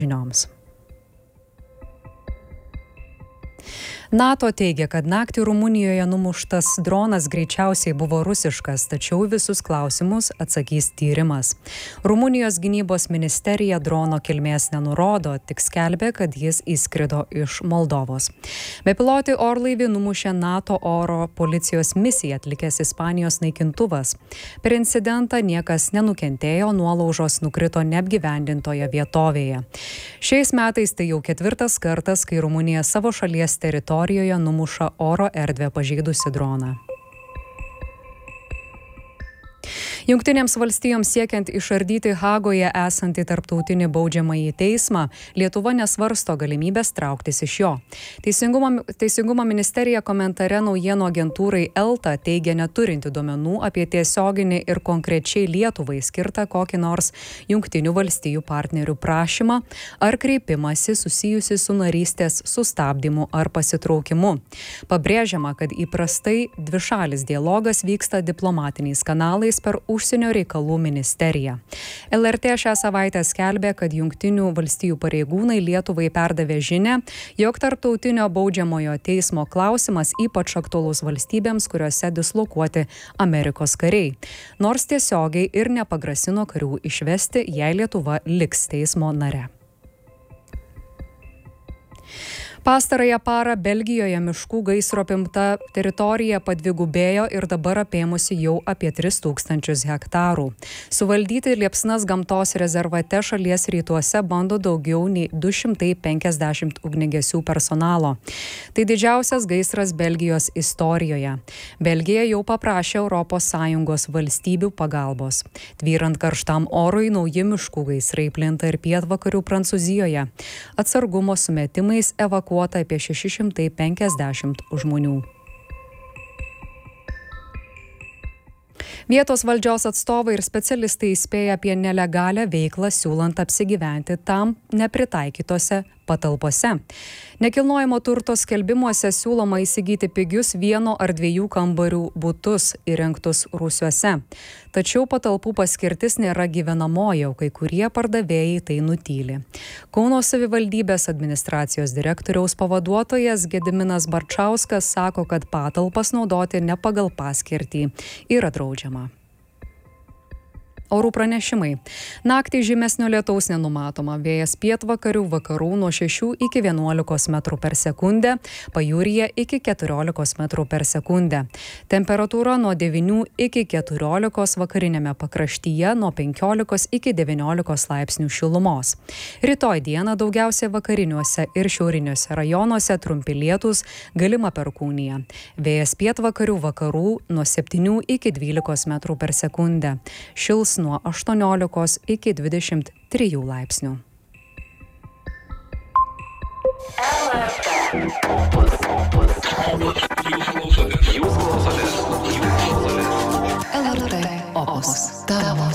žinioms. NATO teigia, kad naktį Rumunijoje numuštas dronas greičiausiai buvo rusiškas, tačiau visus klausimus atsakys tyrimas. Rumunijos gynybos ministerija drono kilmės nenurodo, tik skelbė, kad jis įskrido iš Moldovos. Bepilotį orlaivį numušė NATO oro policijos misiją atlikęs Ispanijos naikintuvas. Per incidentą niekas nenukentėjo, nuolaužos nukrito neapgyvendintoje vietovėje. Šiais metais tai jau 4. kartas, kai Rumunija savo šalies teritorijoje numuša oro erdvę pažeidusi droną. Jungtinėms valstijoms siekiant išardyti Hagoje esantį tarptautinį baudžiamąjį teismą, Lietuva nesvarsto galimybės trauktis iš jo. Teisingumo ministerija komentare naujienų agentūrai ELTA teigia neturinti duomenų apie tiesioginį ir konkrečiai Lietuvai skirtą kokį nors Jungtinių valstijų partnerių prašymą ar kreipimąsi susijusi su narystės sustabdymu ar pasitraukimu. Pabrėžiama, kad įprastai dvišalis dialogas vyksta diplomatiniais kanalais per Užsienio reikalų ministeriją. LRT šią savaitę skelbė, kad Jungtinių valstijų pareigūnai Lietuvai perdavė žinią, jog tarptautinio baudžiamojo teismo klausimas ypač aktualus valstybėms, kuriuose dislokuoti Amerikos kariai, nors tiesiogiai ir nepagrasino karių išvesti, jei Lietuva liks teismo nare. Pastarąją parą Belgijoje miškų gaisro apimta teritorija padvigubėjo ir dabar apėmusi jau apie 3000 hektarų. Suvaldyti liepsnas gamtos rezervate šalies rytuose bando daugiau nei 250 ugniagesių personalo. Tai didžiausias gaisras Belgijos istorijoje. Belgija jau paprašė ES valstybių pagalbos. Tvyrant karštam orui, nauji miškų gaisrai plinta ir pietvakarių Prancūzijoje. Atsargumo sumetimais evakuota apie 650 žmonių. Vietos valdžios atstovai ir specialistai įspėja apie nelegalią veiklą siūlant apsigyventi tam nepritaikytose patalpose. Nekilnojamo turto skelbimuose siūloma įsigyti pigius 1 ar 2 kambarių butus įrengtus rūsiuose. Tačiau patalpų paskirtis nėra gyvenamoji, o kai kurie pardavėjai tai nutyli. Kauno savivaldybės administracijos direktoriaus pavaduotojas Gediminas Barčauskas sako, kad patalpas naudoti ne pagal paskirtį yra draudžiama. Orų pranešimai. Naktį žymesnio lietaus nenumatoma. Vėjas pietvakarių vakarų nuo 6 iki 11 metrų per sekundę, pajūryje iki 14 metrų per sekundę. Temperatūra nuo 9 iki 14, vakarinėme pakraštyje nuo 15 iki 19 laipsnių šilumos. Rytoj dieną daugiausiai vakariniuose ir šiauriniuose rajonuose trumpi lietūs, galima perkūnija. Vėjas pietvakarių vakarų nuo 7 iki 12 metrų per sekundę. Šils nuo 18 iki 23 laipsnių. LRT.